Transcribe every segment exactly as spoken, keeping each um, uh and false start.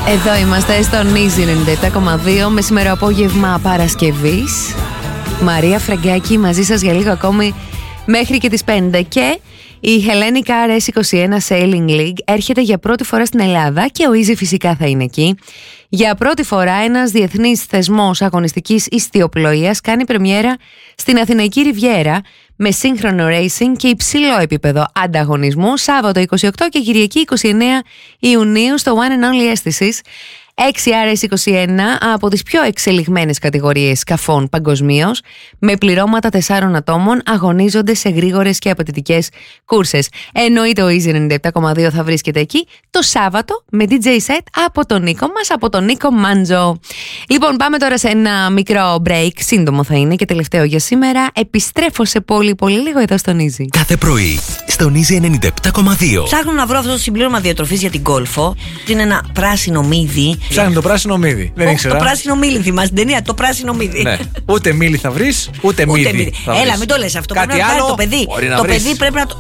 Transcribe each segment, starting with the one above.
Εδώ είμαστε στον Easy ενενήντα επτά κόμμα δύο με σήμερα απόγευμα Παρασκευής. Μαρία Φραγκάκη μαζί σας για λίγο ακόμη μέχρι και τις πέντε. Και η Hellenic αρ ες είκοσι ένα Sailing League έρχεται για πρώτη φορά στην Ελλάδα και ο Easy φυσικά θα είναι εκεί. Για πρώτη φορά ένας διεθνής θεσμός αγωνιστικής ιστιοπλοείας κάνει πρεμιέρα στην Αθηναϊκή Ριβιέρα με σύγχρονο racing και υψηλό επίπεδο ανταγωνισμού Σάββατο είκοσι οκτώ και Κυριακή είκοσι εννέα Ιουνίου στο One and Only Αίσθησης. έξι αρ ες είκοσι ένα από τις πιο εξελιγμένες κατηγορίες σκαφών παγκοσμίως, με πληρώματα τεσσάρων ατόμων, αγωνίζονται σε γρήγορες και απαιτητικές κούρσες. Εννοείται ο Easy ενενήντα επτά κόμμα δύο θα βρίσκεται εκεί το Σάββατο με ντι τζέι set από τον Νίκο μας, από τον Νίκο Μάντζο. Λοιπόν, πάμε τώρα σε ένα μικρό break, σύντομο θα είναι και τελευταίο για σήμερα. Επιστρέφω σε πολύ πολύ λίγο εδώ στον Easy. Κάθε πρωί στον Easy ενενήντα επτά κόμμα δύο. Ψάχνω να βρω αυτό το συμπλήρωμα διατροφής για την Golfo. Είναι ένα πράσινο μύδι. Ψάχνει το πράσινο μύδι. Δεν Όχι, ήξερα. το πράσινο μύδι, θυμάσαι την ταινία, το πράσινο μύδι. Ναι. Ούτε μύδι θα βρεις, ούτε μύδι. Έλα, μην το λες αυτό. Κάτι πρέπει να άλλο. το παιδί. Το παιδί πρέπει να το.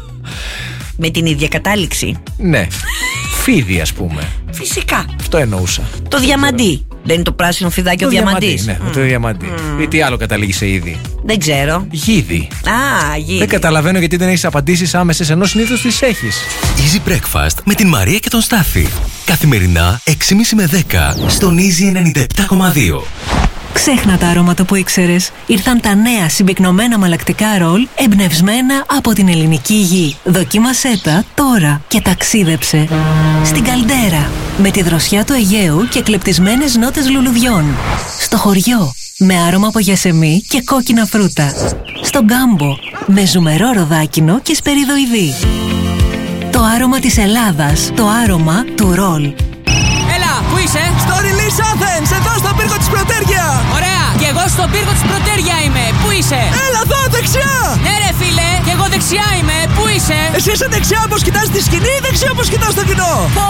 Με την ίδια κατάληξη. Ναι. Φίδι, ας πούμε. Φυσικά. Αυτό εννοούσα. Το διαμαντί. Δεν είναι το πράσινο φιδάκι ο διαμαντής? Ναι, mm. το διαμαντί. Mm. Ή τι άλλο καταλήγει σε είδη? Δεν ξέρω. Γίδι. Α, γίδι. Δεν καταλαβαίνω γιατί δεν έχεις απαντήσεις άμεσες, ενώ συνήθως τις έχεις. Easy Breakfast με την Μαρία και τον Στάθη. Καθημερινά έξι και μισή με δέκα στον Easy ενενήντα επτά κόμμα δύο. Ξέχνα τα αρώματα που ήξερες. Ήρθαν τα νέα συμπυκνωμένα μαλακτικά ρολ εμπνευσμένα από την ελληνική γη. Δοκίμασέ τα τώρα και ταξίδεψε στην Καλντέρα με τη δροσιά του Αιγαίου και κλεπτισμένες νότες λουλουδιών. Στο χωριό με άρωμα από γιασεμί και κόκκινα φρούτα. Στο Γκάμπο με ζουμερό ροδάκινο και σπεριδοειδή. Το άρωμα της Ελλάδας, το άρωμα του ρολ. Έλα, πού είσαι? Στο Release Athens, εδώ στον πύργο της Πρωτέρια. Ωραία, και εγώ στον πύργο της Πρωτέρια είμαι. Πού είσαι? Έλα εδώ, δεξιά. Ναι ρε φίλε, και εγώ δεξιά είμαι. Πού είσαι? Εσύ είσαι δεξιά όπως κοιτάς τη σκηνή ή δεξιά όπως κοιτάς το κοινό? Πω,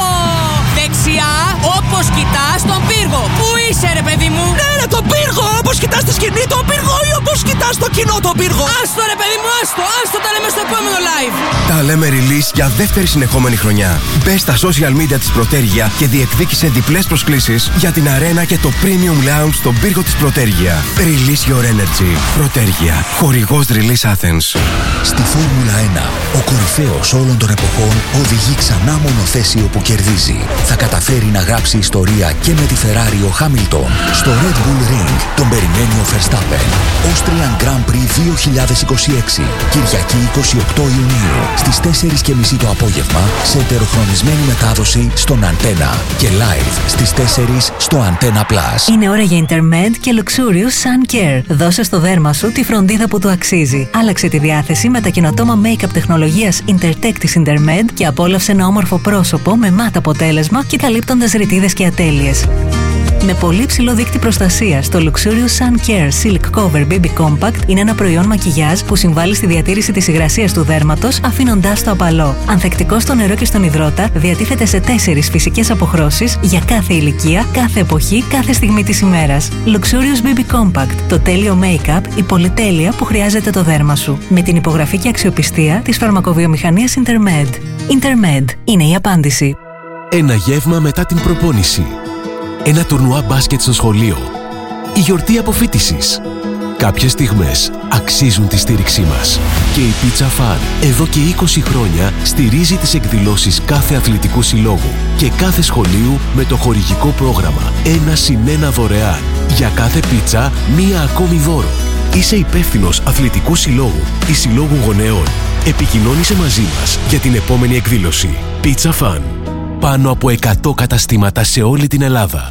δεξιά όπως κοιτάς τον πύργο. Πού είσαι ρε παιδί μου? Ναι ρε, τον πύργο, όπως κοιτάς τη σκηνή τον πύργο ή όπως κοιτάς το κοινό τον πύργο? Άστο ρε παιδί μου, άστο, άστο, τα λέμε στο επόμενο live. Τα λέμε Release για δεύτερη συνεχόμενη χρονιά. Μπες στα social media της Πρωτέρια και διεκδίκησε διπλές προσκλήσεις για την αρένα και το Premium Lounge στον πύργο της Πρωτέρια. Release your energy. Πρωτέρια. Χορηγός Release Athens. Στη Φόρμουλα ένα, ο κορυφαίος όλων των εποχών οδηγεί ξανά μονοθέσιο που κερδίζει. Θα καταφέρει να γράψει ιστορία και με τη Ferrari ο Χάμιλτον. Στο Red Bull Ring τον περιμένει ο Verstappen. Austrian Grand Prix δύο χιλιάδες είκοσι έξι. Κυριακή είκοσι οκτώ Ιουνίου στις τέσσερις και μισή το απόγευμα σε ετεροχρονισμένη μετάδοση στον Antenna και live στις τέσσερις στο Antenna Plus. Είναι ώρα για Intermed και Luxurious Sun Care. Δώσε στο δέρμα σου τη φροντίδα που του αξίζει. Άλλαξε τη διάθεση με τα καινοτόμα make-up τεχνολογίας Intertech της Intermed και απόλαυσε ένα όμορφο πρόσωπο με μάτ αποτέλεσμα και καλύπτοντας ρητίδες και ατέλειες. Με πολύ ψηλό δείκτη προστασίας, το Luxurious Sun Care Silk Cover μπέιμπι Compact είναι ένα προϊόν μακιγιάζ που συμβάλλει στη διατήρηση της υγρασίας του δέρματος, αφήνοντάς το απαλό. Ανθεκτικό στο νερό και στον υδρότα, διατίθεται σε τέσσερις φυσικές αποχρώσεις για κάθε ηλικία, κάθε εποχή, κάθε στιγμή της ημέρας. Luxurious μπέιμπι Compact, το τέλειο make-up, η πολυτέλεια που χρειάζεται το δέρμα σου. Με την υπογραφή και αξιοπιστία της φαρμακοβιομηχανίας Intermed. Intermed είναι η απάντηση. Ένα γεύμα μετά την προπόνηση. Ένα τουρνουά μπάσκετ στο σχολείο. Η γιορτή αποφοίτησης. Κάποιες στιγμές αξίζουν τη στήριξή μας. Και η Pizza Fan εδώ και είκοσι χρόνια στηρίζει τις εκδηλώσεις κάθε αθλητικού συλλόγου και κάθε σχολείου με το χορηγικό πρόγραμμα ένα συν ένα δωρεάν. Για κάθε πίτσα μία ακόμη δώρο. Είσαι υπεύθυνος αθλητικού συλλόγου ή συλλόγου γονέων. Επικοινώνησε μαζί μας για την επόμενη εκδήλωση. Pizza Fan. Πάνω από εκατό καταστήματα σε όλη την Ελλάδα.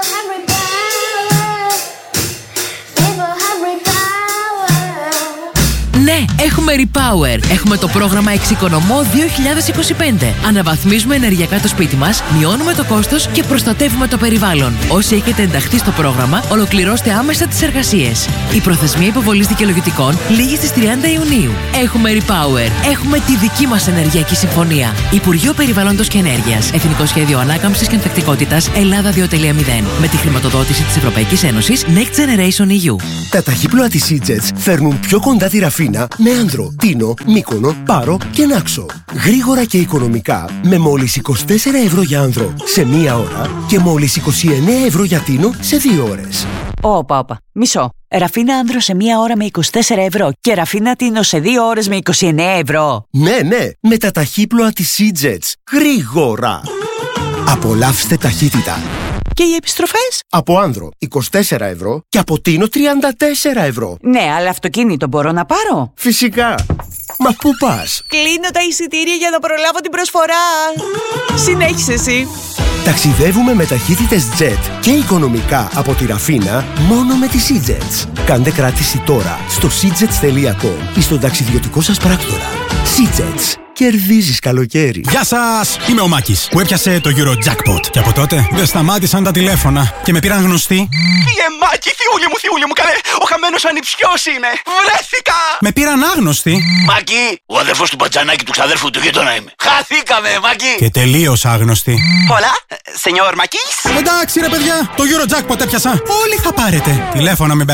Ναι, έχουμε Repower. Έχουμε το πρόγραμμα Εξοικονομώ δύο χιλιάδες είκοσι πέντε. Αναβαθμίζουμε ενεργειακά το σπίτι μας, μειώνουμε το κόστος και προστατεύουμε το περιβάλλον. Όσοι έχετε ενταχθεί στο πρόγραμμα, ολοκληρώστε άμεσα τις εργασίες. Η προθεσμία υποβολής δικαιολογητικών λήγει στις τριάντα Ιουνίου. Έχουμε Repower. Έχουμε τη δική μας ενεργειακή συμφωνία. Υπουργείο Περιβάλλοντος και Ενέργειας. Εθνικό Σχέδιο Ανάκαμψης και Ανθεκτικότητας Ελλάδα δύο κόμμα μηδέν. Με τη χρηματοδότηση της Ευρωπαϊκής Ένωσης Next Generation ι γιου. Τα ταχύπλοα της E-Jets φέρνουν πιο κοντά τη Ραφίνα Αθήνα με Άνδρο, Τίνο, Μύκονο, Πάρο και Νάξο. Γρήγορα και οικονομικά με μόλις είκοσι τέσσερα ευρώ για Άνδρο σε μία ώρα και μόλις είκοσι εννέα ευρώ για Τίνο σε δύο ώρες. Όπα, όπα. Μισό. Ραφίνα Άνδρο σε μία ώρα με είκοσι τέσσερα ευρώ και Ραφίνα Τίνο σε δύο ώρες με είκοσι εννέα ευρώ. Ναι, ναι, με τα ταχύπλοα της Seajets. Γρήγορα. Απολαύστε ταχύτητα. Και οι επιστροφές? Από Άνδρο είκοσι τέσσερα ευρώ και από Τίνο τριάντα τέσσερα ευρώ. Ναι, αλλά αυτοκίνητο μπορώ να πάρω? Φυσικά. Μα πού πας? Κλείνω τα εισιτήρια για να προλάβω την προσφορά. Συνέχισε εσύ. Ταξιδεύουμε με ταχύτητες Jet και οικονομικά από τη Ραφίνα μόνο με τις Seajets. Κάντε κράτηση τώρα στο seajets τελεία com ή στον ταξιδιωτικό σας πράκτορα. Seajets. Κερδίζεις καλοκαίρι. Γεια σας! Είμαι ο Μάκης που έπιασε το Eurojackpot. Και από τότε δεν σταμάτησαν τα τηλέφωνα και με πήραν γνωστοί. Φύγε Μάκη, θιούλη μου, θιούλη μου, καλέ! Ο χαμένος ανιψιός είμαι! Βρέθηκα! Με πήραν άγνωστοι. Μάκη, ο αδερφός του Μπατζανάκη του ξαδέρφου του γείτονα είμαι. Χαθήκαμε, Μάκη! Και τελείως άγνωστοι. Πολλά, σενιόρ Μάκης. Εντάξει ρε παιδιά, το Eurojackpot έπιασα. Όλοι θα πάρετε. Τηλέφωνα με